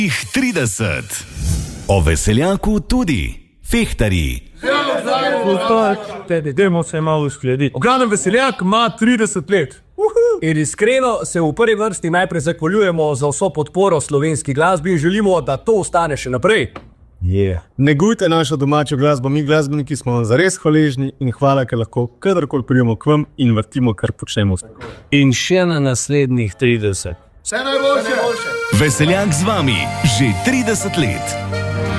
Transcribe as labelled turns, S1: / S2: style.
S1: 30. O veseljaku tudi. Fehtarji.
S2: Dajmo se malo uskladiti. Ograden veseljak ima 30 let.
S3: In iskreno se v prvi vrsti najprej zahvaljujemo za vso podporo slovenski glasbi in želimo, da to ostane še naprej.
S2: Negujte našo domačo glasbo, mi glasbeniki smo vam zares hvaležni in hvala, ker lahko kadarkoli pridemo k vam in vrtimo, kar počnemo.
S4: In še na naslednjih 30.
S1: Veseljak z vami že 30 let.